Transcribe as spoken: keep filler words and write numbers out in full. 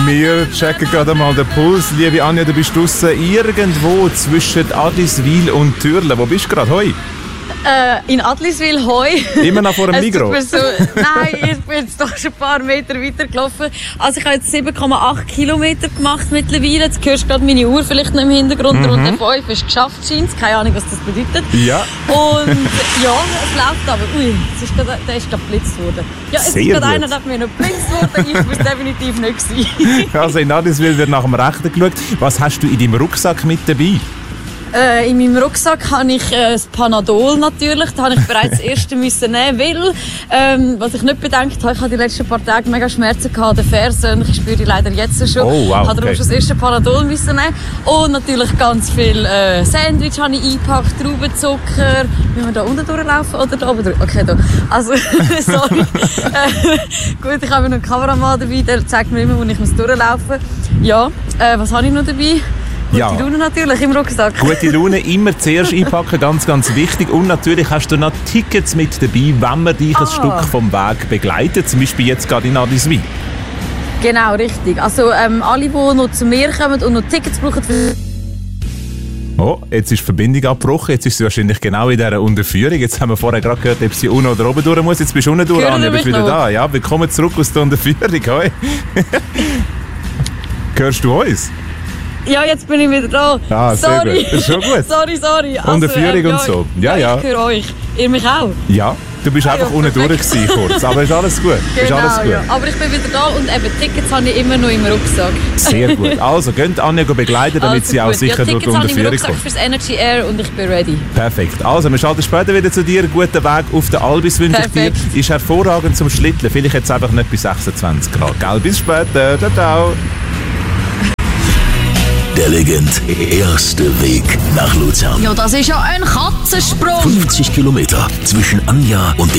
Wir checken gerade mal den Puls. Liebe Anja, du bist draussen irgendwo zwischen Adliswil und Thürle. Wo bist du gerade? Hoi? Äh, in Adliswil, hoi. Immer noch vor dem Migros? So, nein, ich bin jetzt doch schon ein paar Meter weiter gelaufen. Also ich habe jetzt sieben Komma acht Kilometer gemacht mittlerweile. Jetzt hörst du gerade meine Uhr vielleicht noch im Hintergrund. Mhm. Und der fünf ist geschafft, scheint es. Keine Ahnung, was das bedeutet. Ja. Und ja, es läuft aber. Ui, es ist grad, der ist gerade geblitzt worden. Ja, es Sehr ist gerade gut. einer, der mir noch geblitzt worden. Ich muss definitiv nicht gewesen. Also in Adliswil wird nach dem Rechten geschaut. Was hast du in deinem Rucksack mit dabei? Äh, in meinem Rucksack habe ich äh, das Panadol natürlich. Das habe ich bereits das erste müssen nehmen, weil, ähm, was ich nicht bedenkt habe, ich habe die letzten paar Tage mega Schmerzen gehabt an den Fersen. Ich spüre die leider jetzt schon. Oh, wow, ich habe darum okay. schon das erste Panadol müssen nehmen. Und natürlich ganz viel äh, Sandwich habe ich eingepackt, Traubenzucker. Müssen wir da unten durchlaufen oder da oben durch? Okay, da. Also, sorry. äh, gut, ich habe noch einen Kameramann dabei, der zeigt mir immer, wo ich muss durchlaufen muss. Ja, äh, was habe ich noch dabei? Gute Ja. Laune natürlich im Rucksack. Gute Laune immer zuerst einpacken, ganz, ganz wichtig. Und natürlich hast du noch Tickets mit dabei, wenn man dich ein Ah. Stück vom Weg begleitet. Zum Beispiel jetzt gerade in Adliswil. Genau, richtig. Also ähm, alle, die noch zu mir kommen und noch Tickets brauchen für... Oh, jetzt ist die Verbindung abgebrochen. Jetzt ist sie wahrscheinlich genau in dieser Unterführung. Jetzt haben wir vorher gerade gehört, ob sie unten oder oben durch muss. Jetzt bist du unten durch, Hören Anja, Sie bist mich wieder noch? da. Ja, willkommen zurück aus der Unterführung. Hoi. Hörst du uns? Ja, jetzt bin ich wieder da. Ah, sehr sorry. gut. Ist schon gut. sorry, sorry. Also, Unterführung ähm, und so. Ja, ja. Ich höre euch. Ihr mich auch? Ja, du bist Ah, einfach ja, unten durch perfekt. gewesen, kurz. Aber ist alles gut. ist Genau, alles gut. ja. Aber ich bin wieder da und eben Tickets habe ich immer noch im Rucksack. Sehr gut. Also, könnt Anja begleiten, damit Also sie auch gut. sicher ja, durch die Tickets habe ich im Unterführung Rucksack kommt. fürs Energy Air und ich bin ready. Perfekt. Also, wir schalten später wieder zu dir. Guten Weg auf den Albis wünsche ich dir. Perfekt. Ist hervorragend zum Schlitteln. Vielleicht jetzt einfach nicht bis sechsundzwanzig Grad. Gell? Bis später. Ciao, ciao. Der Legend erste Weg nach Luzern. Ja, das ist ja ein Katzensprung. fünfzig Kilometer zwischen Anja und